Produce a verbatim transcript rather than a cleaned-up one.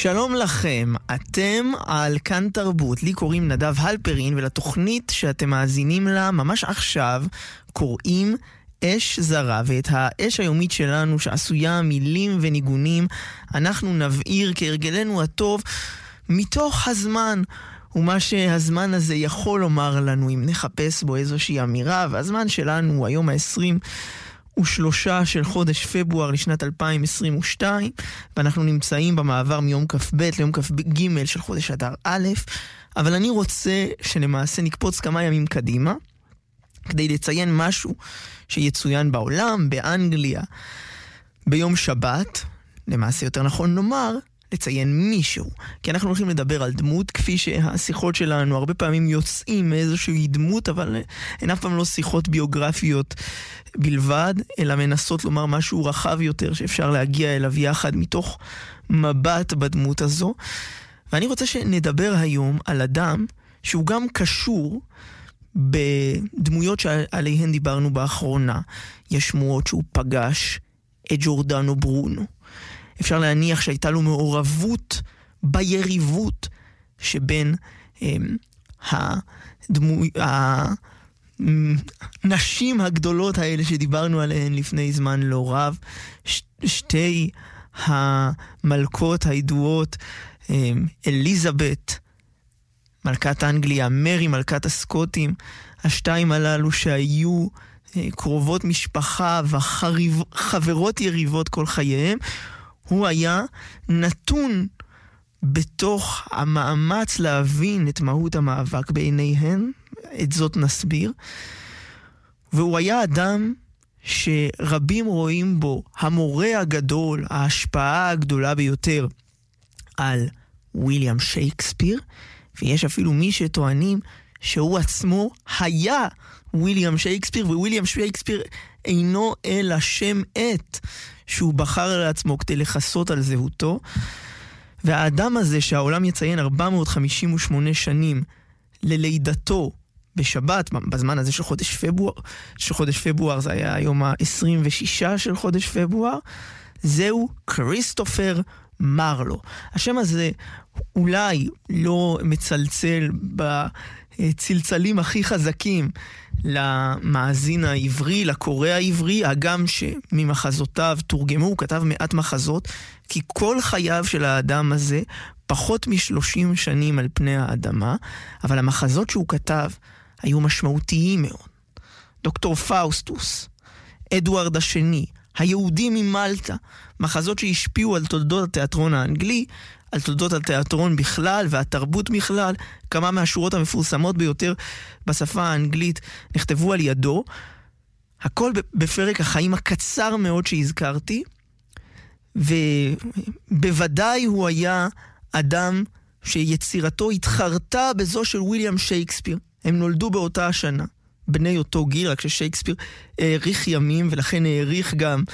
שלום לכם, אתם על כאן תרבות, לי קוראים נדב הלפרין, ולתוכנית שאתם מאזינים לה ממש עכשיו קוראים אש זרה, ואת האש היומית שלנו שעשויה מילים וניגונים אנחנו נבעיר כהרגלנו הטוב מתוך הזמן, ומה שהזמן הזה יכול לומר לנו אם נחפש בו איזושהי אמירה. והזמן שלנו הוא היום ה-עשרים ושלושה של חודש פברואר לשנת אלפיים עשרים ושתיים, ואנחנו נמצאים במעבר מיום כ"ב ליום כ"ג של חודש אדר א', אבל אני רוצה שלמעשה נקפוץ כמה ימים קדימה כדי לציין משהו שיצוין בעולם, באנגליה ביום שבת, למעשה יותר נכון נאמר לציין מישהו, כי אנחנו הולכים לדבר על דמות, כפי שהשיחות שלנו הרבה פעמים יוצאים מאיזושהי דמות, אבל הן אף פעם לא שיחות ביוגרפיות בלבד, אלא מנסות לומר משהו רחב יותר שאפשר להגיע אליו יחד מתוך מבט בדמות הזו. ואני רוצה שנדבר היום על אדם שהוא גם קשור בדמויות שעליהן דיברנו באחרונה. יש שמועות שהוא פגש את ג'ורדנו ברונו. אפשר להניח שהייתה לו מעורבות ביריבות שבין הם, הדמו... הנשים הגדולות האלה שדיברנו עליהן לפני זמן לא רב, ש... שתי המלכות הידועות, הם, אליזבת מלכת אנגליה, מרי מלכת הסקוטים, השתיים הללו שהיו קרובות משפחה וחברות יריבות כל חייהם. הוא היה נתון בתוך המאמץ להבין את מהות המאבק בעיניהן, את זאת נסביר. והוא היה אדם שרבים רואים בו המורה הגדול, ההשפעה הגדולה ביותר על וויליאם שייקספיר, ויש אפילו מי שטוענים שהוא עצמו היה וויליאם שייקספיר, וויליאם שייקספיר אינו אלא שם עת שהוא בחר לעצמו כדי לחסות על זהותו. והאדם הזה שהעולם יציין ארבע מאות חמישים ושמונה שנים ללידתו בשבת, בזמן הזה של חודש פברואר, של חודש פברואר זה היה היום ה-עשרים ושישה של חודש פברואר, זהו כריסטופר מרלו. השם הזה אולי לא מצלצל בצלצלים הכי חזקים למאזין העברי, לקורא העברי, הגם שממחזותיו תורגמו, הוא כתב מעט מחזות, כי כל חייו של האדם הזה פחות משלושים שנים על פני האדמה, אבל המחזות שהוא כתב היו משמעותיים מאוד. דוקטור פאוסטוס, אדוארד השני, היהודי ממלטה, מחזות שהשפיעו על תולדות התיאטרון האנגלי, על תולדות התיאטרון בכלל והתרבות בכלל. כמה מהשורות המפורסמות ביותר בשפה האנגלית נכתבו על ידו. הכל בפרק החיים הקצר מאוד שהזכרתי, ובוודאי הוא היה אדם שיצירתו התחרתה בזו של וויליאם שייקספיר. הם נולדו באותה השנה, בני אותו גיל, רק ששייקספיר העריך ימים ולכן העריך גם